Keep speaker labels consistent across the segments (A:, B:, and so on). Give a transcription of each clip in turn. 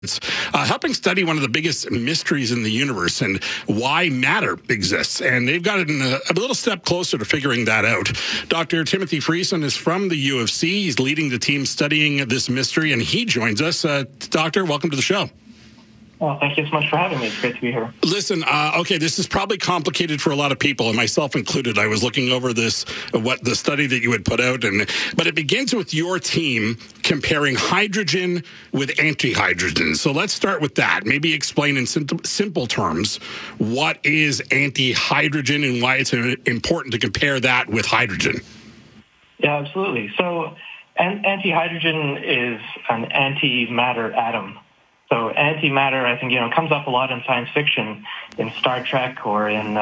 A: helping study one of the biggest mysteries in the universe and why matter exists. And they've gotten a little step closer to figuring that out. Dr. Timothy Friesen is from the U of C. He's leading the team studying this mystery, and he joins us. Doctor, welcome to the show.
B: Well, thank you so much for having me. It's great to be here.
A: Listen, okay, this is probably complicated for a lot of people, and myself included. I was looking over what the study that you had put out, but it begins with your team comparing hydrogen with antihydrogen. So let's start with that. Maybe explain in simple terms what is antihydrogen and why it's important to compare that with hydrogen.
B: Yeah, absolutely. So antihydrogen is an antimatter atom. So antimatter, I think, comes up a lot in science fiction, in Star Trek or in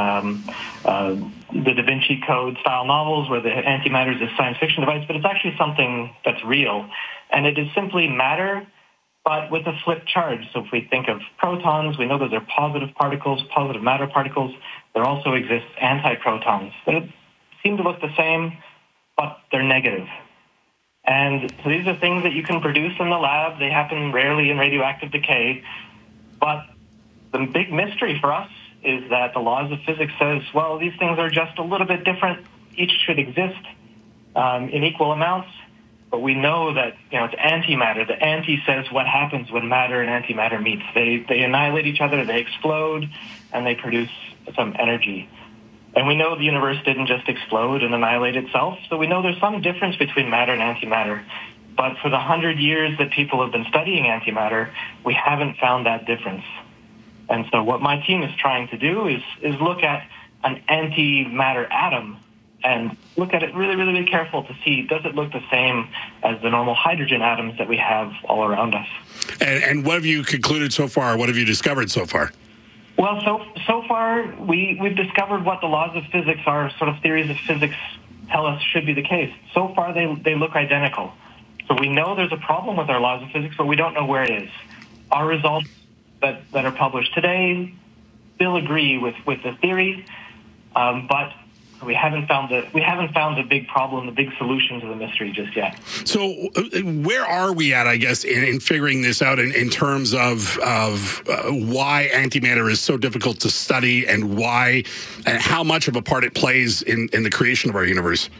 B: the Da Vinci Code style novels where the antimatter is a science fiction device, but it's actually something that's real. And it is simply matter, but with a flipped charge. So if we think of protons, we know those are positive particles, positive matter particles. There also exists antiprotons that seem to look the same, but they're negative. And so these are things that you can produce in the lab. They happen rarely in radioactive decay. But the big mystery for us is that the laws of physics says, well, these things are just a little bit different. Each should exist in equal amounts. But we know that, it's antimatter. The anti says what happens when matter and antimatter meets. They annihilate each other, they explode, and they produce some energy. And we know the universe didn't just explode and annihilate itself, so we know there's some difference between matter and antimatter. But for the 100 years that people have been studying antimatter, we haven't found that difference. And so what my team is trying to do is look at an antimatter atom and look at it really, really, really careful to see, does it look the same as the normal hydrogen atoms that we have all around us?
A: And what have you concluded so far? What have you discovered so far?
B: Well, so far, we've discovered what the laws of physics are, sort of theories of physics tell us should be the case. So far, they look identical. So we know there's a problem with our laws of physics, but we don't know where it is. Our results that are published today still agree with the theory, but we haven't found the big problem, the big solution to the mystery just yet.
A: So where are we at, I guess, in figuring this out in terms of why antimatter is so difficult to study and why and how much of a part it plays in the creation of our universe?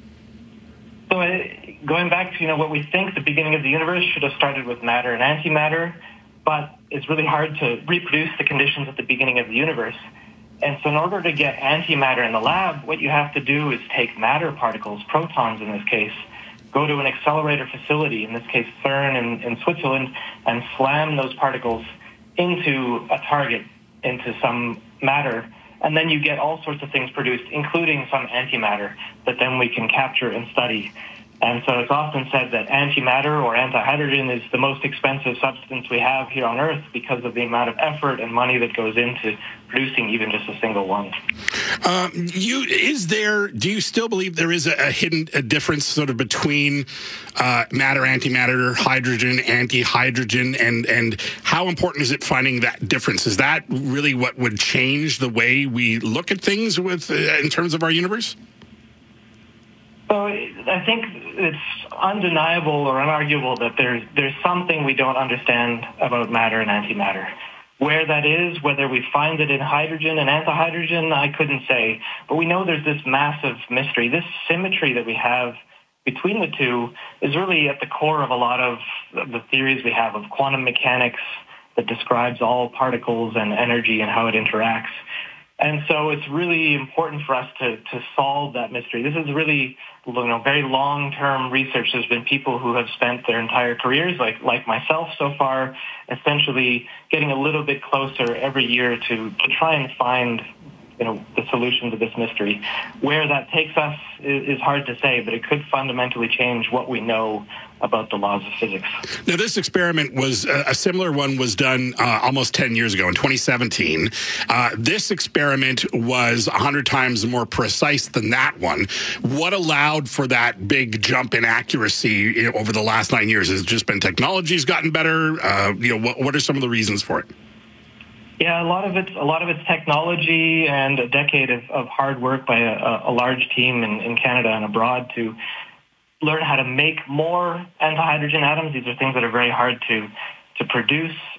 B: So going back to what we think the beginning of the universe should have started with matter and antimatter, but it's really hard to reproduce the conditions at the beginning of the universe. And so in order to get antimatter in the lab, what you have to do is take matter particles, protons in this case, go to an accelerator facility, in this case CERN in Switzerland, and slam those particles into a target, into some matter. And then you get all sorts of things produced, including some antimatter that then we can capture and study. And so it's often said that antimatter or antihydrogen is the most expensive substance we have here on Earth because of the amount of effort and money that goes into producing even just a single one.
A: Do you still believe there is a hidden difference sort of between matter, antimatter, hydrogen, antihydrogen, and how important is it finding that difference? Is that really what would change the way we look at things in terms of our universe?
B: So I think it's undeniable or unarguable that there's something we don't understand about matter and antimatter. Where that is, whether we find it in hydrogen and antihydrogen, I couldn't say. But we know there's this massive mystery. This symmetry that we have between the two is really at the core of a lot of the theories we have of quantum mechanics that describes all particles and energy and how it interacts. And so it's really important for us to solve that mystery. This is really very long-term research. There's been people who have spent their entire careers, like myself so far, essentially getting a little bit closer every year to try and find the solution to this mystery. Where that takes us is hard to say, but it could fundamentally change what we know about the laws of physics.
A: Now, this experiment was a similar one was done almost 10 years ago in 2017. This experiment was 100 times more precise than that one. What allowed for that big jump in accuracy over the last 9 years? Has it just been technology's gotten better? What are some of the reasons for it?
B: Yeah, a lot of it's technology and a decade of hard work by a large team in Canada and abroad to learn how to make more antihydrogen atoms. These are things that are very hard to to produce